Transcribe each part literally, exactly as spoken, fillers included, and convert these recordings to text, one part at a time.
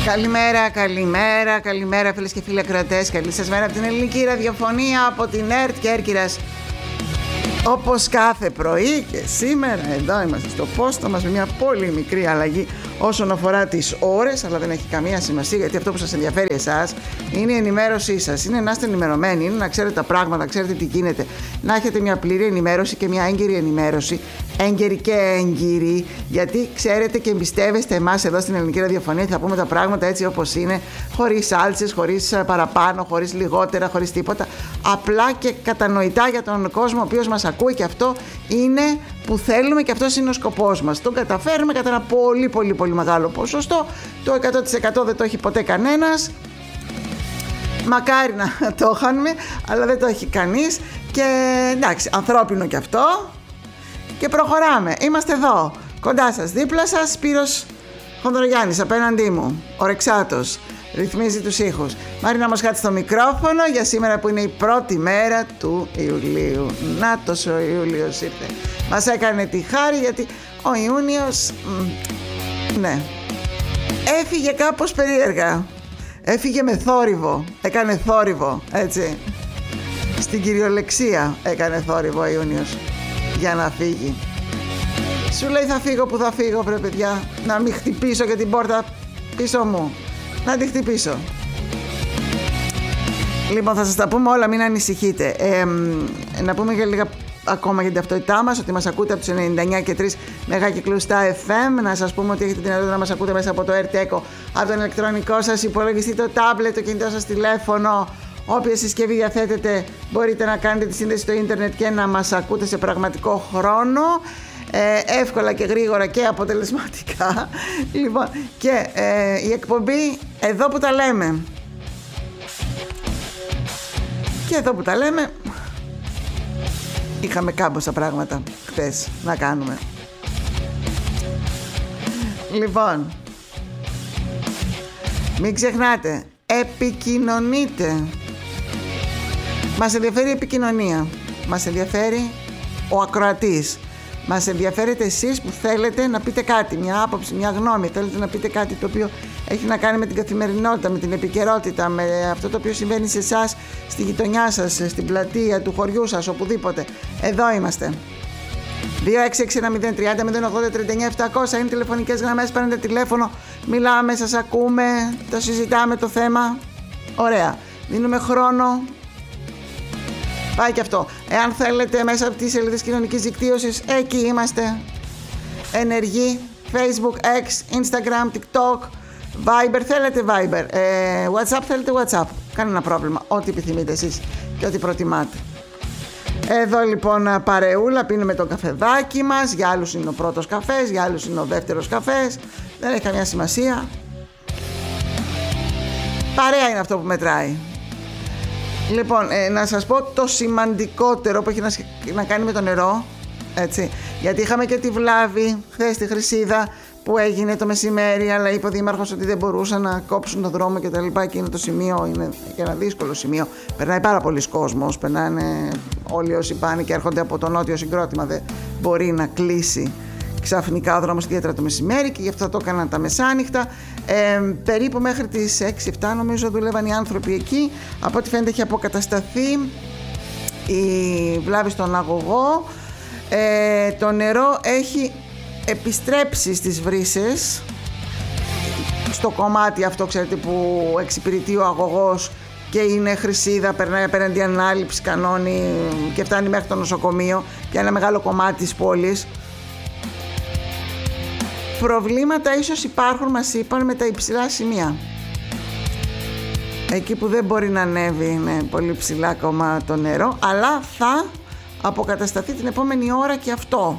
Καλημέρα, καλημέρα, καλημέρα φίλες και φίλοι ακροατές. Καλή σας μέρα από την ελληνική ραδιοφωνία, από την ΕΡΤ Κέρκυρας. Όπως κάθε πρωί και σήμερα εδώ είμαστε στο πόστο μας με μια πολύ μικρή αλλαγή όσον αφορά τις ώρες, αλλά δεν έχει καμία σημασία, γιατί αυτό που σας ενδιαφέρει εσάς είναι η ενημέρωσή σας, είναι να είστε ενημερωμένοι, είναι να ξέρετε τα πράγματα, να ξέρετε τι γίνεται, να έχετε μια πλήρη ενημέρωση και μια έγκυρη ενημέρωση, έγκαιρη και έγκυρη, γιατί ξέρετε και εμπιστεύεστε εμάς εδώ στην ελληνική ραδιοφωνία, θα πούμε τα πράγματα έτσι όπως είναι, χωρίς σάλτσες, χωρίς παραπάνω, χωρίς λιγότερα, χωρίς τίποτα, απλά και κατανοητά για τον κόσμο ο οποίος μας ακούει, και αυτό είναι που θέλουμε και αυτός είναι ο σκοπός μας. Τον καταφέρουμε κατά ένα πολύ πολύ πολύ μεγάλο ποσοστό. Το εκατό τοις εκατό δεν το έχει ποτέ κανένας. Μακάρι να το είχαμε, αλλά δεν το έχει κανείς. Και εντάξει, ανθρώπινο και αυτό. Και προχωράμε. Είμαστε εδώ, κοντά σας, δίπλα σας, Σπύρος Χονδρογιάννης απέναντί μου, ο Ρεξάτος, ρυθμίζει τους ήχους. Μαρίνα Μοσχάτη στο μικρόφωνο για σήμερα που είναι η πρώτη μέρα του Ιουλίου. Νάτος ο Ιούλιος ήρθε. Μας έκανε τη χάρη, γιατί ο Ιούνιος, μ, ναι, έφυγε κάπως περίεργα. Έφυγε με θόρυβο, έκανε θόρυβο, έτσι. Στην κυριολεξία έκανε θόρυβο ο Ιούνιος για να φύγει. Σου λέει θα φύγω που θα φύγω, βρε παιδιά, να μην χτυπήσω και την πόρτα πίσω μου, να τη χτυπήσω. Λοιπόν, θα σας τα πούμε όλα, μην ανησυχείτε. Ε, να πούμε για λίγα ακόμα για την ταυτότητά μας, ότι μας ακούτε από τους ενενήντα εννιά και τρία μεγακυκλοστά εφ εμ. Να σας πούμε ότι έχετε την δυνατότητα να μας ακούτε μέσα από το ΕΡΤ Echo, από τον ηλεκτρονικό σας υπολογιστή, το τάμπλετ, το κινητό σας τηλέφωνο. Όποια συσκευή διαθέτετε μπορείτε να κάνετε τη σύνδεση στο ίντερνετ και να μας ακούτε σε πραγματικό χρόνο, ε, εύκολα και γρήγορα και αποτελεσματικά. Λοιπόν, και ε, η εκπομπή εδώ που τα λέμε. Και εδώ που τα λέμε είχαμε κάμποσα πράγματα χθες να κάνουμε. Λοιπόν, μην ξεχνάτε, επικοινωνείτε. Μας ενδιαφέρει η επικοινωνία, μας ενδιαφέρει ο ακροατής, μας ενδιαφέρετε εσείς που θέλετε να πείτε κάτι, μια άποψη, μια γνώμη, θέλετε να πείτε κάτι το οποίο έχει να κάνει με την καθημερινότητα, με την επικαιρότητα, με αυτό το οποίο συμβαίνει σε εσάς, στη γειτονιά σας, στην πλατεία του χωριού σας, οπουδήποτε. Εδώ είμαστε. δύο έξι έξι ένα μηδέν τρία μηδέν μηδέν ογδόντα τριάντα εννιά επτακόσια είναι τηλεφωνικές γραμμές, παίρνετε τηλέφωνο, μιλάμε, σας ακούμε, το συζητάμε το θέμα. Ωραία. Δίνουμε χρόνο. Πάει και αυτό. Εάν θέλετε μέσα από τις σελίδες κοινωνικής δικτύωσης, εκεί είμαστε. Ενεργοί. Facebook, X, Instagram, TikTok, Viber. Θέλετε Viber. Ε, WhatsApp θέλετε WhatsApp. Κανένα πρόβλημα. Ό,τι επιθυμείτε εσείς και ό,τι προτιμάτε. Εδώ λοιπόν παρεούλα, πίνουμε το καφεδάκι μας. Για άλλους είναι ο πρώτος καφές, για άλλους είναι ο δεύτερος καφές. Δεν έχει καμιά σημασία. Παρέα είναι αυτό που μετράει. Λοιπόν, ε, να σας πω το σημαντικότερο που έχει να, να κάνει με το νερό, έτσι, γιατί είχαμε και τη βλάβη χθες στη Χρυσίδα που έγινε το μεσημέρι, αλλά είπε ο Δήμαρχος ότι δεν μπορούσαν να κόψουν το δρόμο και τα λοιπά, και είναι το σημείο, είναι και ένα δύσκολο σημείο, περνάει πάρα πολλοί κόσμος, περνάνε όλοι όσοι πάνε και έρχονται από το νότιο συγκρότημα, δεν μπορεί να κλείσει ξαφνικά ο δρόμος, ιδιαίτερα το μεσημέρι, και γι' αυτό το έκαναν τα μεσάνυχτα. Ε, περίπου μέχρι τις έξι εφτά νομίζω δούλευαν οι άνθρωποι εκεί. Από ό,τι φαίνεται έχει αποκατασταθεί η βλάβη στον αγωγό. Ε, το νερό έχει επιστρέψει στις βρύσες, στο κομμάτι αυτό, ξέρετε, που εξυπηρετεί ο αγωγός και είναι Χρυσίδα, περνάει απέναντι ανάληψη, κανόνι και φτάνει μέχρι το νοσοκομείο, και ένα μεγάλο κομμάτι της πόλης. Προβλήματα ίσως υπάρχουν, μας είπαν, με τα υψηλά σημεία. Εκεί που δεν μπορεί να ανέβει είναι πολύ ψηλά ακόμα το νερό, αλλά θα αποκατασταθεί την επόμενη ώρα και αυτό.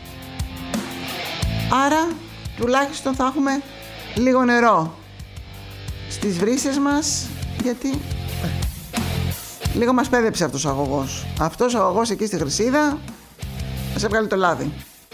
Άρα τουλάχιστον θα έχουμε λίγο νερό στις βρύσες μας, γιατί λίγο μας πέδεψε αυτός ο αγωγός. Αυτός ο αγωγός εκεί στη Χρυσίδα μας έβγαλε το λάδι.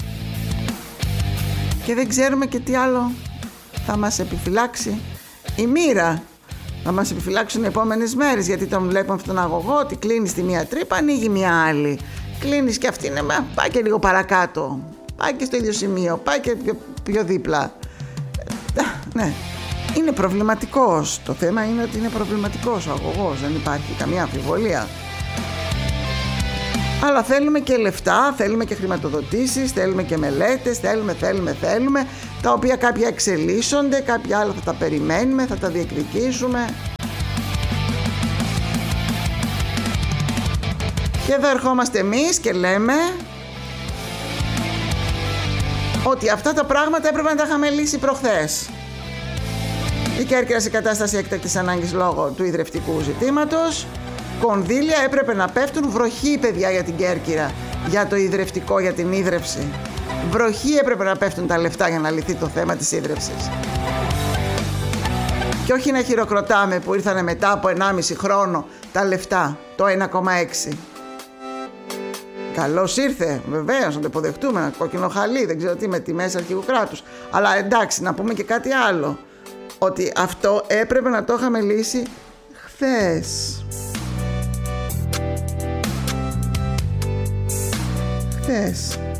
Και δεν ξέρουμε και τι άλλο θα μας επιφυλάξει η μοίρα. Θα μας επιφυλάξουν οι επόμενες μέρες, γιατί τον βλέπουμε αυτόν τον αγωγό ότι κλείνει στη μία τρύπα, ανοίγει μία άλλη. Κλείνεις και αυτή, ναι, πάει και λίγο παρακάτω. Πάει και στο ίδιο σημείο, πάει και πιο, πιο δίπλα. Ναι. είναι προβληματικός. Το θέμα είναι ότι είναι προβληματικός ο αγωγός, δεν υπάρχει καμία αμφιβολία. Αλλά θέλουμε και λεφτά, θέλουμε και χρηματοδοτήσεις, θέλουμε και μελέτες, θέλουμε, θέλουμε, θέλουμε, τα οποία κάποια εξελίσσονται, κάποια άλλα θα τα περιμένουμε, θα τα διεκδικήσουμε. Και εδώ ερχόμαστε εμείς και λέμε ότι αυτά τα πράγματα έπρεπε να τα είχαμε λύσει προχθές. Η Κέρκυρα σε κατάσταση έκτακτης ανάγκης λόγω του ιδρευτικού ζητήματος. Κονδύλια έπρεπε να πέφτουν, βροχή παιδιά για την Κέρκυρα, για το ιδρευτικό, για την ίδρυυση. Βροχή έπρεπε να πέφτουν τα λεφτά για να λυθεί το θέμα της ίδρυυσης. Και όχι να χειροκροτάμε που ήρθανε μετά από ενάμιση χρόνο τα λεφτά, το ένα κόμμα έξι. Καλώς ήρθε, βεβαίως, να το υποδεχτούμε, ένα κόκκινο χαλί, δεν ξέρω τι, με τιμές αρχηγού κράτους. Αλλά εντάξει, να πούμε και κάτι άλλο, ότι αυτό έπρεπε να το είχαμε λύσει χθες. Χθες.